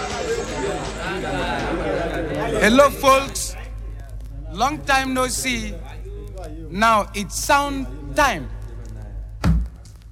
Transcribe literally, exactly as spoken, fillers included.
Hello, folks. Long time no see. Now it's sound time.